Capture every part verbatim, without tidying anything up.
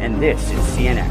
and this is C N N.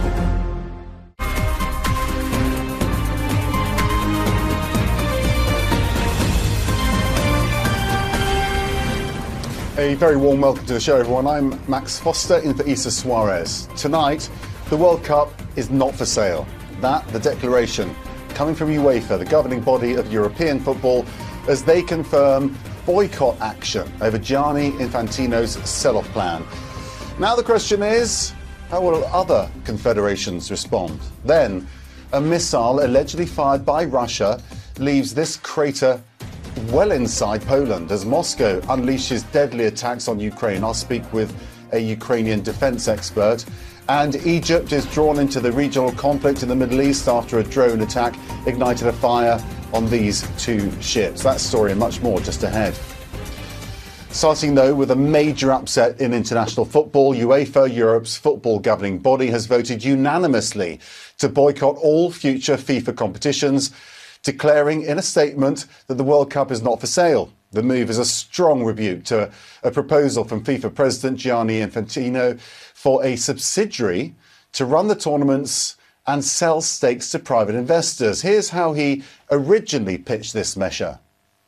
A very warm welcome to the show, everyone. I'm Max Foster, in for Isa Suarez. Tonight, the World Cup is not for sale. That, the declaration coming from UEFA, the governing body of European football, as they confirm boycott action over Gianni Infantino's sell-off plan. Now the question is, how will other confederations respond? Then, a missile allegedly fired by Russia leaves this crater well inside Poland as Moscow unleashes deadly attacks on Ukraine. I'll speak with a Ukrainian defence expert. And Egypt is drawn into the regional conflict in the Middle East after a drone attack ignited a fire on these two ships. That story and much more just ahead. Starting, though, with a major upset in international football. UEFA, Europe's football governing body, has voted unanimously to boycott all future FIFA competitions, declaring in a statement that the World Cup is not for sale. The move is a strong rebuke to a proposal from FIFA President Gianni Infantino for a subsidiary to run the tournaments and sell stakes to private investors. Here's how he originally pitched this measure.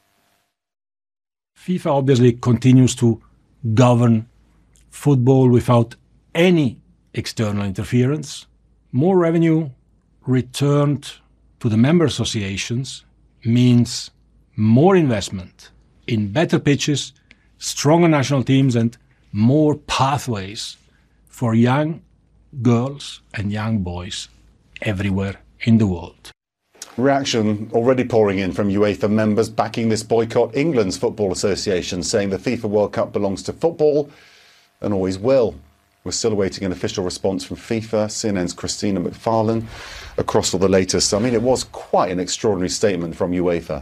FIFA obviously continues to govern football without any external interference. More revenue returned to the member associations means more investment in better pitches, stronger national teams, and more pathways for young girls and young boys everywhere in the world. Reaction already pouring in from UEFA members backing this boycott. England's Football Association saying the FIFA World Cup belongs to football and always will. We're still awaiting an official response from FIFA. C N N's Christina McFarlane across all the latest. I mean, it was quite an extraordinary statement from UEFA.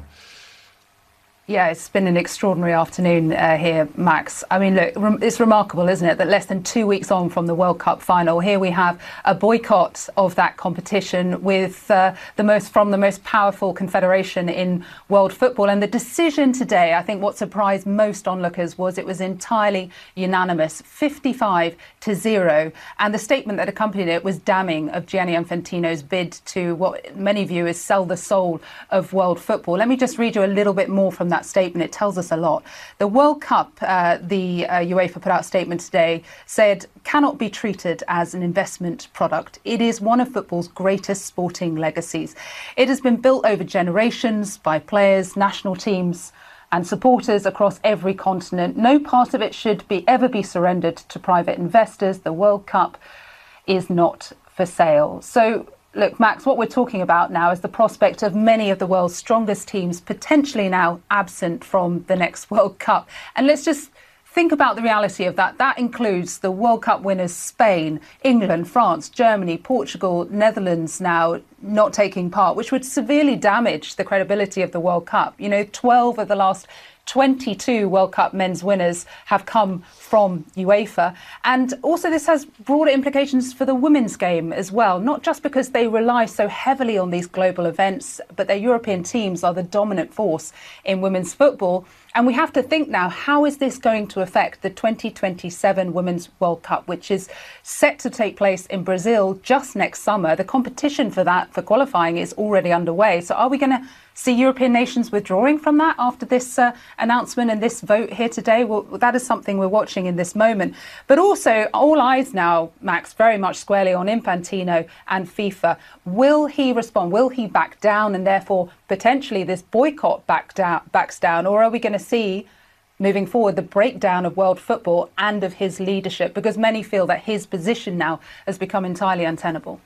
Yeah, it's been an extraordinary afternoon uh, here, Max. I mean, look, it's remarkable, isn't it, that less than two weeks on from the World Cup final, here we have a boycott of that competition with uh, the most from the most powerful confederation in world football. And the decision today, I think what surprised most onlookers was it was entirely unanimous, fifty-five to zero. And the statement that accompanied it was damning of Gianni Infantino's bid to what many view as sell the soul of world football. Let me just read you a little bit more from that. That statement. It tells us a lot. The World Cup, uh, the uh, UEFA put out a statement today, said cannot be treated as an investment product. It is one of football's greatest sporting legacies. It has been built over generations by players, national teams and supporters across every continent. No part of it should be ever be surrendered to private investors. The World Cup is not for sale. So look, Max, what we're talking about now is the prospect of many of the world's strongest teams potentially now absent from the next World Cup. And let's just think about the reality of that. That includes the World Cup winners Spain, England, France, Germany, Portugal, Netherlands now not taking part, which would severely damage the credibility of the World Cup. You know, twelve of the last twenty-two World Cup men's winners have come from UEFA. And also this has broader implications for the women's game as well, not just because they rely so heavily on these global events, but their European teams are the dominant force in women's football. And we have to think now, how is this going to affect the twenty twenty-seven Women's World Cup, which is set to take place in Brazil just next summer? The competition for that, for qualifying, is already underway. So are we going to see European nations withdrawing from that after this uh, announcement and this vote here today? Well, that is something we're watching in this moment. But also, all eyes now, Max, very much squarely on Infantino and FIFA. Will he respond? Will he back down and therefore potentially this boycott back down, backs down? Or are we going to see, moving forward, the breakdown of world football and of his leadership? Because many feel that his position now has become entirely untenable.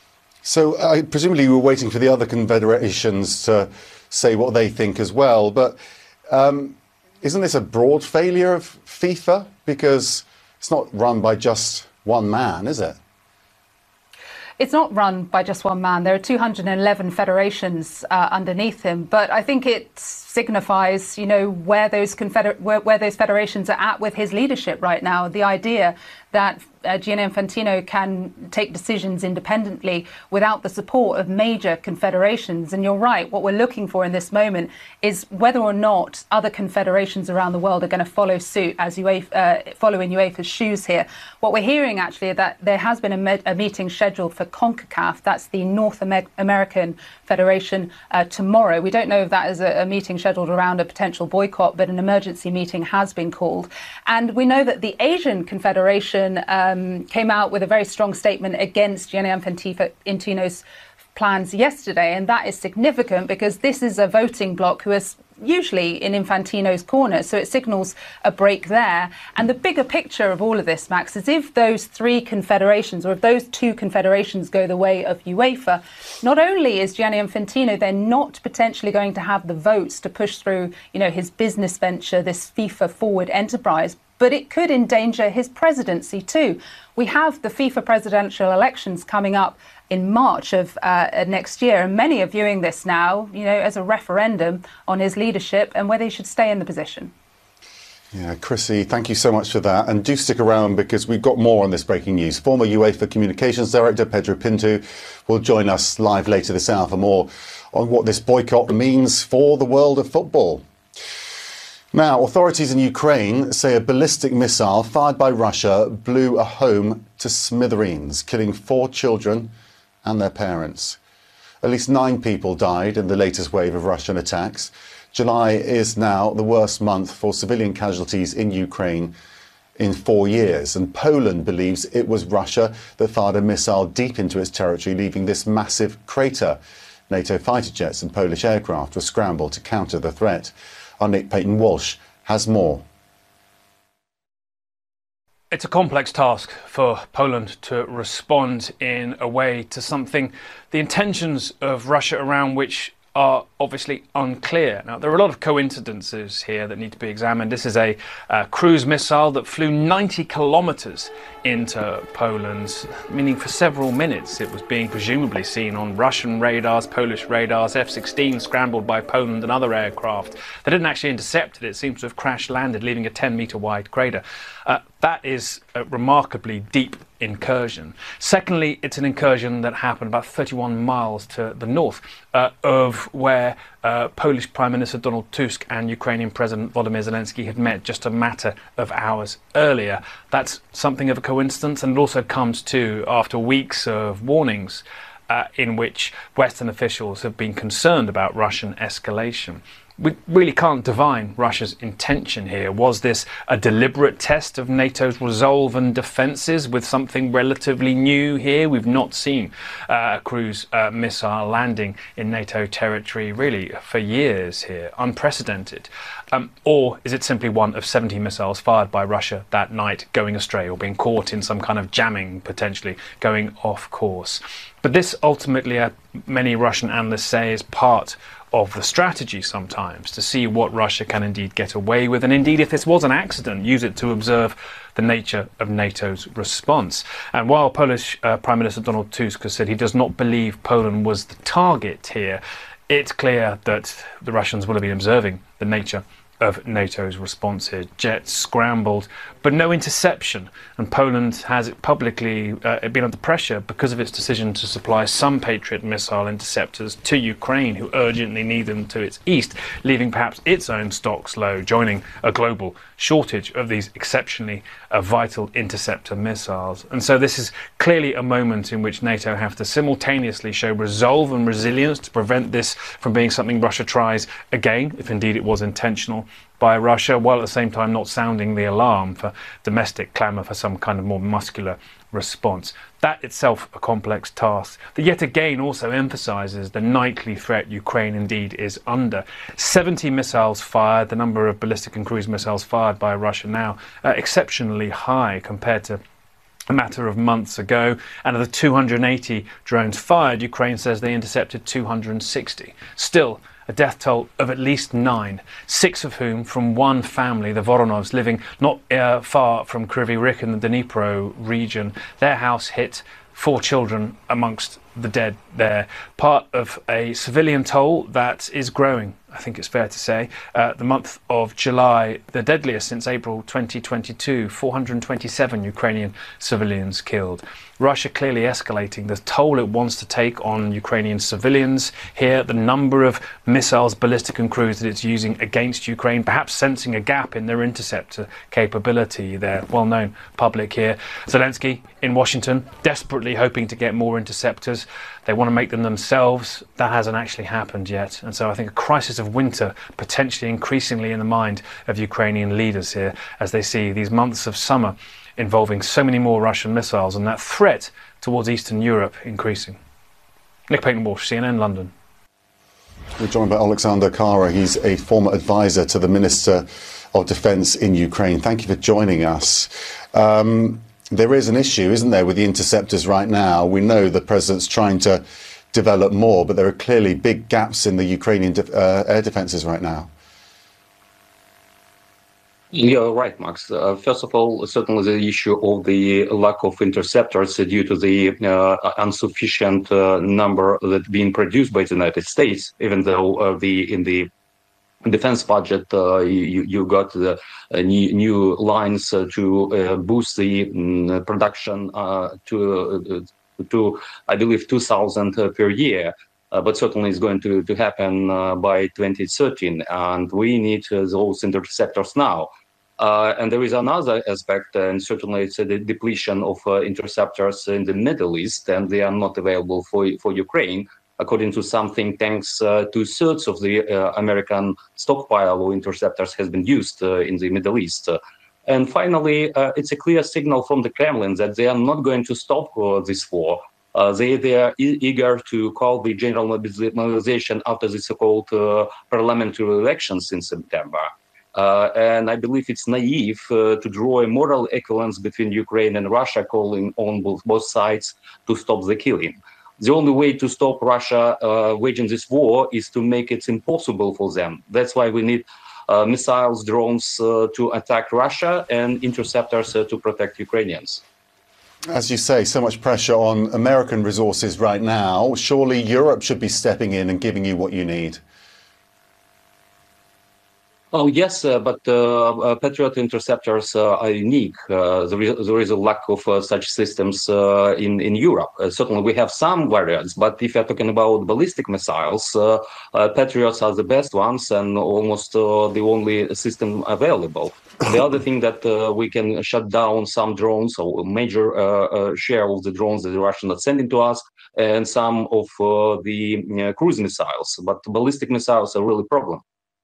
So uh, presumably you were waiting for the other confederations to say what they think as well. But um, isn't this a broad failure of FIFA? Because it's not run by just one man, is it? It's not run by just one man. There are two hundred eleven federations uh, underneath him, but I think it signifies, you know, where those confeder- where, where those federations are at with his leadership right now. The idea that uh, Gianni Infantino can take decisions independently without the support of major confederations. And you're right, what we're looking for in this moment is whether or not other confederations around the world are going to follow suit as UEFA, uh, follow in UEFA's shoes here. What we're hearing actually is that there has been a, me- a meeting scheduled for CONCACAF, that's the North Amer- American Federation, uh, tomorrow. We don't know if that is a, a meeting scheduled around a potential boycott, but an emergency meeting has been called. And we know that the Asian Confederation um, came out with a very strong statement against Gianni Infantino's plans yesterday, and that is significant because this is a voting bloc who is usually in Infantino's corner, so it signals a break there. And the bigger picture of all of this, Max, is if those three confederations, or if those two confederations go the way of UEFA, not only is Gianni Infantino then not potentially going to have the votes to push through, you know, his business venture, this FIFA Forward enterprise, but it could endanger his presidency too. We have the FIFA presidential elections coming up in March of uh, next year, and many are viewing this now, you know, as a referendum on his leadership and whether he should stay in the position. Yeah, Chrissy, thank you so much for that. And do stick around because we've got more on this breaking news. Former UEFA Communications Director Pedro Pinto will join us live later this hour for more on what this boycott means for the world of football. Now, authorities in Ukraine say a ballistic missile fired by Russia blew a home to smithereens, killing four children and their parents. At least nine people died in the latest wave of Russian attacks. July is now the worst month for civilian casualties in Ukraine in four years. And Poland believes it was Russia that fired a missile deep into its territory, leaving this massive crater. NATO fighter jets and Polish aircraft were scrambled to counter the threat. Our Nick Payton-Walsh has more. It's a complex task for Poland to respond in a way to something, the intentions of Russia around which are obviously unclear. Now, there are a lot of coincidences here that need to be examined. This is a uh, cruise missile that flew ninety kilometres into Poland, meaning for several minutes it was being presumably seen on Russian radars, Polish radars, F sixteen scrambled by Poland and other aircraft. They didn't actually intercept it. It seems to have crash landed, leaving a ten metre wide crater. Uh, that is a remarkably deep incursion. Secondly, it's an incursion that happened about thirty-one miles to the north uh, of where uh, Polish Prime Minister Donald Tusk and Ukrainian President Volodymyr Zelensky had met just a matter of hours earlier. That's something of a coincidence, and it also comes too after weeks of warnings uh, in which Western officials have been concerned about Russian escalation. We really can't divine Russia's intention here. Was this a deliberate test of NATO's resolve and defences with something relatively new here? We've not seen uh, a cruise uh, missile landing in NATO territory really for years here, unprecedented. Um, or is it simply one of seventy missiles fired by Russia that night going astray or being caught in some kind of jamming, potentially going off course? But this ultimately, uh, many Russian analysts say, is part of the strategy sometimes to see what Russia can indeed get away with, and indeed if this was an accident, use it to observe the nature of NATO's response. And while Polish uh, Prime Minister Donald Tusk has said he does not believe Poland was the target here, it's clear that the Russians will have been observing the nature of NATO's response here. Jets scrambled, but no interception. And Poland has publicly uh, been under pressure because of its decision to supply some Patriot missile interceptors to Ukraine, who urgently need them to its east, leaving perhaps its own stocks low, joining a global shortage of these exceptionally uh, vital interceptor missiles. And so this is clearly a moment in which NATO have to simultaneously show resolve and resilience to prevent this from being something Russia tries again, if indeed it was intentional by Russia, while at the same time not sounding the alarm for domestic clamour for some kind of more muscular response. That itself a complex task that yet again also emphasises the nightly threat Ukraine indeed is under. seventy missiles fired, the number of ballistic and cruise missiles fired by Russia now uh, exceptionally high compared to a matter of months ago. And of the two hundred eighty drones fired, Ukraine says they intercepted two hundred sixty. Still a death toll of at least nine, six of whom from one family, the Voronovs, living not uh, far from Kryvyi Rih in the Dnipro region. Their house hit, four children amongst the dead there. Part of a civilian toll that is growing, I think it's fair to say. Uh, the month of July, the deadliest since April twenty twenty-two, four hundred twenty-seven Ukrainian civilians killed. Russia clearly escalating the toll it wants to take on Ukrainian civilians here, the number of missiles, ballistic and cruise that it's using against Ukraine, perhaps sensing a gap in their interceptor capability, their well-known public here. Zelensky in Washington, desperately hoping to get more interceptors. They want to make them themselves. That hasn't actually happened yet. And so I think a crisis of winter potentially increasingly in the mind of Ukrainian leaders here as they see these months of summer involving so many more Russian missiles and that threat towards Eastern Europe increasing. Nick Paton-Walsh, C N N, London. We're joined by Alexander Kara. He's a former advisor to the Minister of Defence in Ukraine. Thank you for joining us. Um, there is an issue, isn't there, with the interceptors right now? We know the President's trying to develop more, but there are clearly big gaps in the Ukrainian de- uh, air defences right now. You're right, Max. Uh, first of all, certainly the issue of the lack of interceptors due to the uh, insufficient uh, number that being produced by the United States, even though uh, the in the defense budget uh, you, you got the uh, new, new lines uh, to uh, boost the um, production uh, to, uh, to, I believe, two thousand uh, per year. Uh, but certainly it's going to, to happen uh, by twenty thirteen, and we need uh, those interceptors now. Uh, and there is another aspect, and certainly it's uh, the depletion of uh, interceptors in the Middle East, and they are not available for, for Ukraine. According to some think tanks, uh, two-thirds of the uh, American stockpile of interceptors has been used uh, in the Middle East. Uh, and finally, uh, it's a clear signal from the Kremlin that they are not going to stop uh, this war. Uh, they, they are e- eager to call the general mobilization after the so-called uh, parliamentary elections in September. Uh, and I believe it's naive uh, to draw a moral equivalence between Ukraine and Russia, calling on both, both sides to stop the killing. The only way to stop Russia uh, waging this war is to make it impossible for them. That's why we need uh, missiles, drones uh, to attack Russia and interceptors uh, to protect Ukrainians. As you say, so much pressure on American resources right now. Surely Europe should be stepping in and giving you what you need. Oh, yes, uh, but uh, uh, Patriot interceptors uh, are unique. Uh, there, is, there is a lack of uh, such systems uh, in, in Europe. Uh, certainly we have some variants, but if you're talking about ballistic missiles, uh, uh, Patriots are the best ones and almost uh, the only system available. The other thing that uh, we can shut down some drones, or a major uh, uh, share of the drones that the Russians are sending to us, and some of uh, the uh, cruise missiles. But ballistic missiles are really a problem.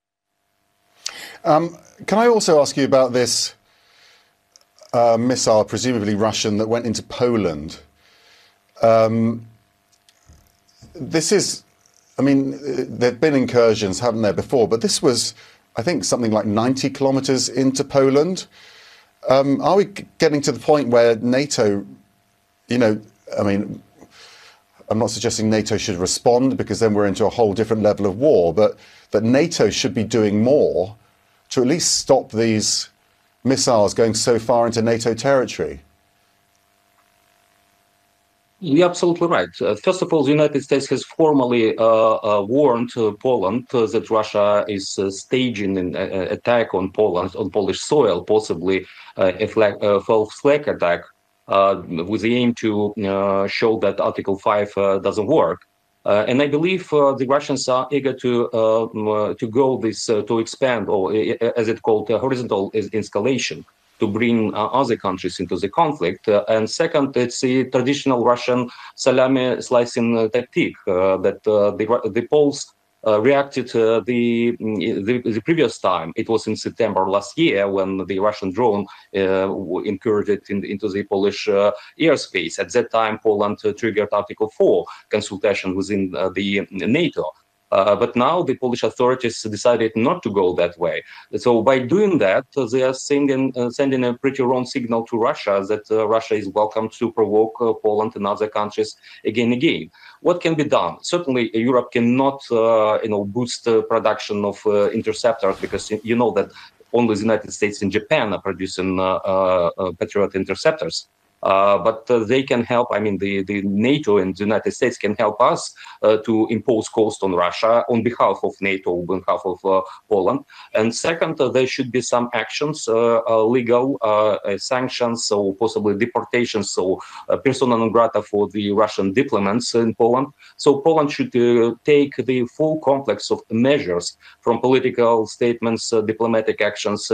Um, can I also ask you about this uh, missile, presumably Russian, that went into Poland? Um, this is, I mean, there have been incursions, haven't there, before, but this was, I think, something like ninety kilometres into Poland. Um, are we getting to the point where NATO, you know, I mean, I'm not suggesting NATO should respond because then we're into a whole different level of war, but that NATO should be doing more to at least stop these missiles going so far into NATO territory? You're absolutely right. Uh, first of all, the United States has formally uh, uh, warned uh, Poland uh, that Russia is uh, staging an uh, attack on Poland, on Polish soil, possibly uh, a flag, uh, false flag attack, uh, with the aim to uh, show that Article five uh, doesn't work. Uh, and I believe uh, the Russians are eager to uh, to go this uh, to expand, or uh, as it's called, uh, horizontal escalation, to bring uh, other countries into the conflict. Uh, and second, it's the traditional Russian salami slicing uh, tactic uh, that uh, the the Poles uh, reacted uh, the, the the previous time. It was in September last year when the Russian drone uh, incurred it in, into the Polish uh, airspace. At that time, Poland uh, triggered Article four consultation within uh, the NATO. Uh, but now the Polish authorities decided not to go that way. So by doing that, uh, they are sending, uh, sending a pretty wrong signal to Russia that uh, Russia is welcome to provoke uh, Poland and other countries again and again. What can be done? Certainly, Europe cannot uh, you know, boost the production of uh, interceptors, because you know that only the United States and Japan are producing uh, uh, Patriot interceptors. Uh, but uh, they can help. I mean, the, the NATO and the United States can help us uh, to impose cost on Russia on behalf of NATO, on behalf of uh, Poland. And second, uh, there should be some actions, uh, uh, legal uh, uh, sanctions, so possibly deportations, so uh, persona non grata for the Russian diplomats in Poland. So Poland should uh, take the full complex of measures, from political statements, uh, diplomatic actions,